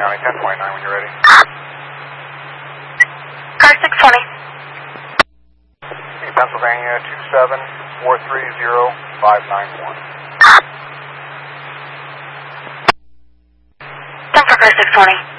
County, 1029 when you're ready. Car 620. Pennsylvania, 27430-591. Denver Car 620.